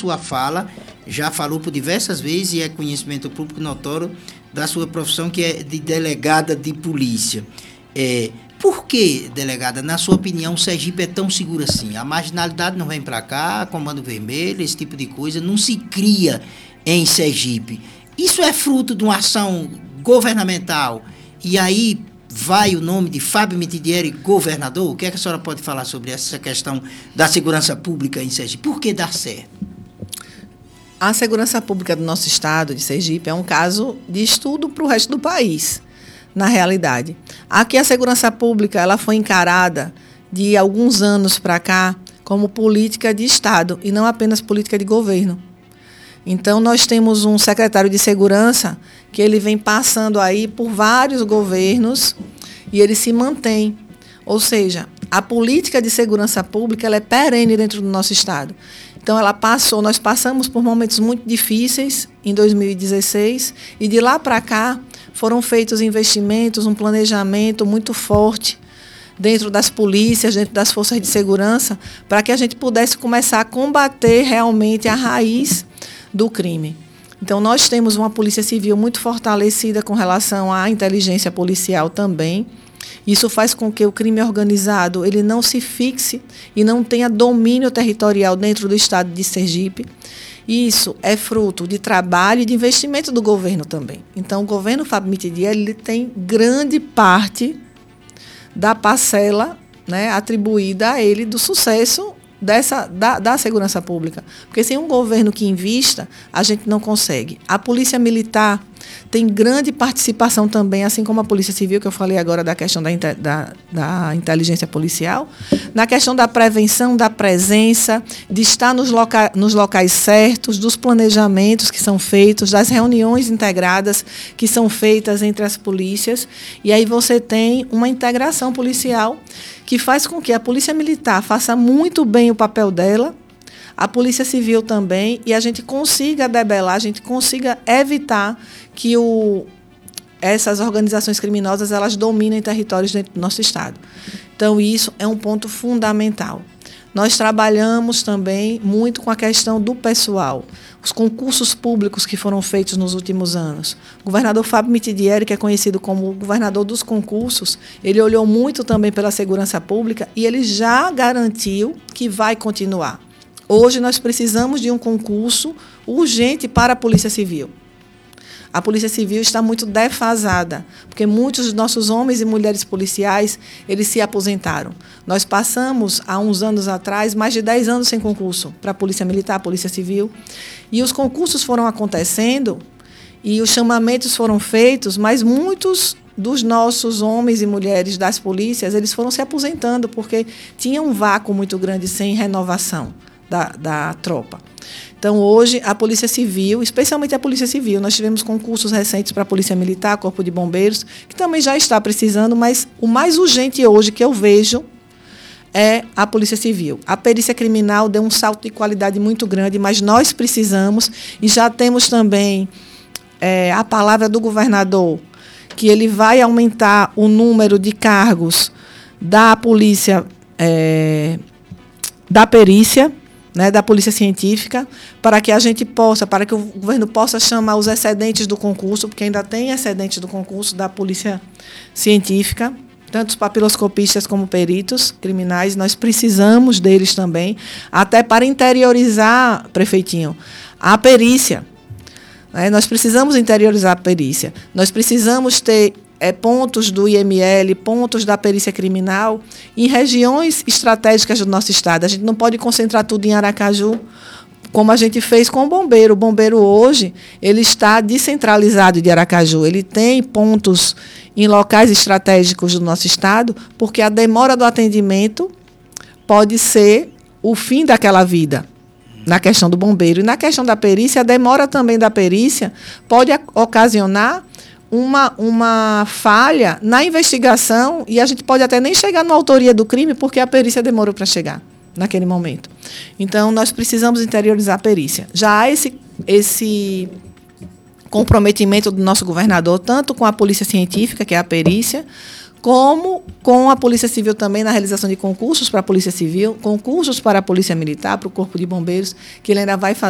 sua fala, já falou por diversas vezes e é conhecimento público notório da sua profissão, que é de delegada de polícia. Por que, delegada, na sua opinião, Sergipe é tão seguro assim? A marginalidade não vem para cá, Comando Vermelho, esse tipo de coisa, não se cria em Sergipe. Isso é fruto de uma ação governamental? E aí vai o nome de Fábio Mitidieri governador? O que é que a senhora pode falar sobre essa questão da segurança pública em Sergipe? Por que dá certo? A segurança pública do nosso estado, de Sergipe, é um caso de estudo para o resto do país, na realidade. Aqui a segurança pública ela foi encarada de alguns anos para cá como política de Estado e não apenas política de governo. Então, nós temos um secretário de segurança que ele vem passando aí por vários governos e ele se mantém. Ou seja, a política de segurança pública ela é perene dentro do nosso estado. Então, nós passamos por momentos muito difíceis em 2016 e de lá para cá foram feitos investimentos, um planejamento muito forte dentro das polícias, dentro das forças de segurança, para que a gente pudesse começar a combater realmente a raiz do crime. Então, nós temos uma polícia civil muito fortalecida com relação à inteligência policial também. Isso faz com que o crime organizado ele não se fixe e não tenha domínio territorial dentro do estado de Sergipe. Isso é fruto de trabalho e de investimento do governo também. Então, o governo Fábio Mitidieri ele tem grande parte da parcela, né, atribuída a ele do sucesso da segurança pública. Porque sem um governo que invista, a gente não consegue. A Polícia Militar tem grande participação também, assim como a Polícia Civil, que eu falei agora da questão da inteligência policial, na questão da prevenção, da presença, de estar nos locais certos, dos planejamentos que são feitos, das reuniões integradas que são feitas entre as polícias. E aí você tem uma integração policial que faz com que a Polícia Militar faça muito bem o papel dela, a Polícia Civil também, e a gente consiga debelar, a gente consiga evitar que essas organizações criminosas elas dominem territórios dentro do nosso estado. Então, isso é um ponto fundamental. Nós trabalhamos também muito com a questão do pessoal, os concursos públicos que foram feitos nos últimos anos. O governador Fábio Mitidieri, que é conhecido como o governador dos concursos, ele olhou muito também pela segurança pública e ele já garantiu que vai continuar. Hoje nós precisamos de um concurso urgente para a Polícia Civil. A Polícia Civil está muito defasada, porque muitos dos nossos homens e mulheres policiais, eles se aposentaram. Nós passamos, há uns anos atrás, mais de 10 anos sem concurso para a Polícia Militar, a Polícia Civil, e os concursos foram acontecendo e os chamamentos foram feitos, mas muitos dos nossos homens e mulheres das polícias, eles foram se aposentando, porque tinha um vácuo muito grande sem renovação da tropa. Então, hoje, a Polícia Civil, especialmente a Polícia Civil, nós tivemos concursos recentes para a Polícia Militar, Corpo de Bombeiros, que também já está precisando, mas o mais urgente hoje que eu vejo é a Polícia Civil. A perícia criminal deu um salto de qualidade muito grande, mas nós precisamos, e já temos também a palavra do governador, que ele vai aumentar o número de cargos da polícia, da perícia, né, da Polícia Científica, para que a gente possa, para que o governo possa chamar os excedentes do concurso, porque ainda tem excedentes do concurso da Polícia Científica, tanto os papiloscopistas como peritos criminais, nós precisamos deles também, até para interiorizar, prefeitinho, a perícia. Né? Nós precisamos interiorizar a perícia, nós precisamos ter pontos do IML, pontos da perícia criminal em regiões estratégicas do nosso estado. A gente não pode concentrar tudo em Aracaju, como a gente fez com o bombeiro. O bombeiro hoje ele está descentralizado de Aracaju. Ele tem pontos em locais estratégicos do nosso estado, porque a demora do atendimento pode ser o fim daquela vida, na questão do bombeiro. E na questão da perícia, a demora também da perícia pode ocasionar uma falha na investigação e a gente pode até nem chegar na autoria do crime porque a perícia demorou para chegar naquele momento. Então, nós precisamos interiorizar a perícia. Já há esse comprometimento do nosso governador, tanto com a Polícia Científica, que é a perícia, como com a Polícia Civil também na realização de concursos para a Polícia Civil, concursos para a Polícia Militar, para o Corpo de Bombeiros, que ele ainda vai fazer